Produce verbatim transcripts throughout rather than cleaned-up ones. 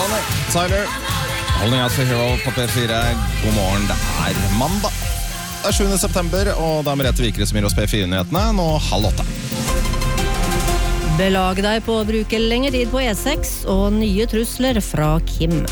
Bonnie Tyler, Holding Out for Hero på P fire. God morgen, det er mandag. Det er sjuende september, og det er Merete Vikre som gir oss P fire-nyhetene nå halv åtte. Belag deg på å bruke lengre tid på E seks og nye trusler fra Kim.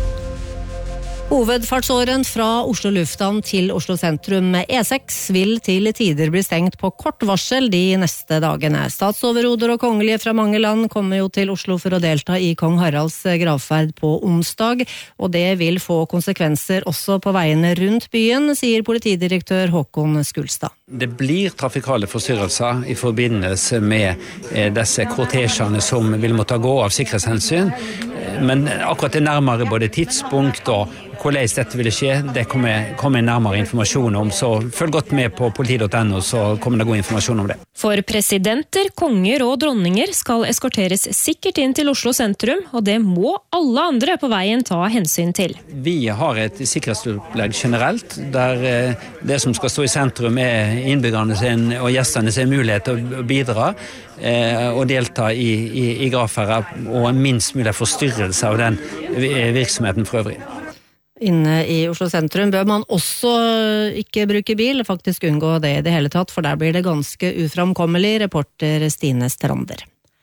Hovedfartsåren fra Oslo Lufthavn til Oslo sentrum E seks vil til tider bli stengt på kort varsel de neste dagene. Statsoverhoder og kongelige fra mange land kommer jo til Oslo for å delta i kong Haralds gravferd på onsdag, og det vil få konsekvenser også på veiene rundt byen, sier politidirektør Håkon Skulstad. Det blir trafikale forstyrrelser i forbindelse med disse kortesjene som vil måtte gå av sikkerhetshensyn, men akkurat det nærmere både tidspunkt og hvordan dette vil skje, det kommer, kommer nærmere informasjon om, så følg godt med på politi punktum no, så kommer det god informasjon om det. For presidenter, konger og dronninger skal eskorteres sikkert inn til Oslo sentrum, og det må alle andre på veien ta hensyn til. Vi har et sikkerhetsopplegg generelt, der det som skal stå i sentrum er innbyggerne sin og gjestene sin mulighet til å bidra og delta i, i, i gravferder, og minst mulig forstyrrelse av den virksomheten for øvrig. Inne i Oslo sentrum bør man også ikke bruke bil, faktisk unngå det i det hele tatt, for der blir det ganske uframkommelig, reporter Stine Strander.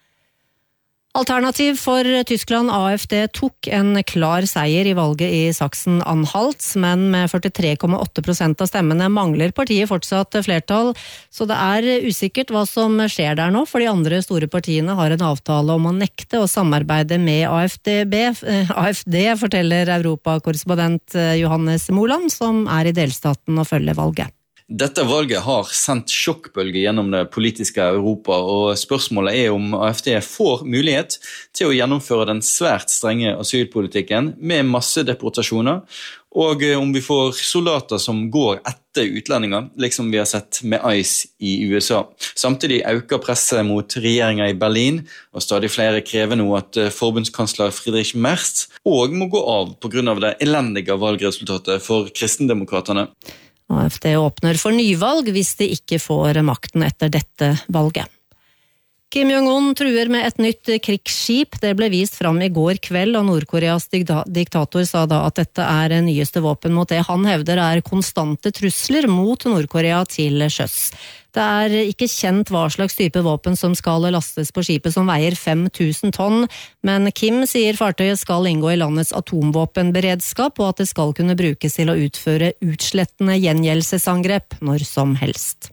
Alternativ for Tyskland A F D tok en klar seier i valget i Sachsen-Anhalt, men med førtitre komma åtte prosent av stemmene mangler partiet fortsatt flertall, så det er usikkert hva som skjer der nå, for de andre store partiene har en avtale om å nekte å samarbeide med A F D B. A F D forteller Europakorrespondent Johannes Moland, som er i delstaten og følger valget. Dette valget har sendt sjokkbølge gjennom det politiske Europa, og spørsmålet er om A F D får mulighet til å gjennomføre den svært strenge asylpolitikken med massedeportasjoner, og om vi får soldater som går etter utlendinger, liksom vi har sett med ICE i U S A. Samtidig øker presset mot regjeringen i Berlin, og stadig flere krever nå at forbundskansler Friedrich Merz og må gå av på grunn av det elendige valgresultatet for kristendemokraterne. A F D åpner for nyvalg hvis de ikke får makten etter dette valget. Kim Jong-un truer med et nytt krigsskip. Det ble vist fram i går kveld, og Nord-Koreas diktator sa da at dette er nyeste våpen mot det han hevder er konstante trusler mot Nord-Korea til sjøs. Det er ikke kjent hva slags type våpen som skal lastes på skipet som veier fem tusen tonn, men Kim sier fartøyet skal inngå i landets atomvåpenberedskap, og at det skal kunne brukes til å utføre utslettende gjengjeldelsesangrep når som helst.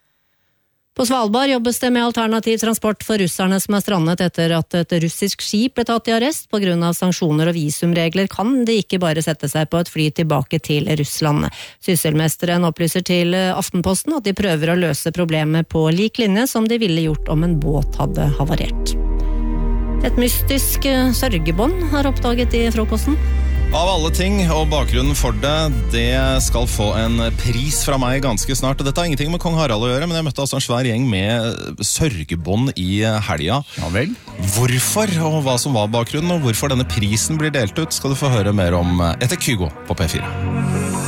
På Svalbard jobbes det med alternativ transport for russerne som er strandet etter at et russisk skip ble tatt i arrest. På grunn av sanksjoner og visumregler kan de ikke bare sette seg på et fly tilbake til Russland. Sysselmesteren opplyser til Aftenposten at de prøver å løse problemet på lik linje som de ville gjort om en båt hadde havarert. Et mystisk sørgebånd har oppdaget i frokosten. Av alle ting, og bakgrunnen for det, det skal få en pris fra meg ganske snart. Og dette har ingenting med kong Harald å gjøre, men jeg møtte altså en svær gjeng med sørgebånd i helga. Ja vel. Hvorfor, og hva som var bakgrunnen, og hvorfor denne prisen blir delt ut, skal du få høre mer om etter Kygo på P fire.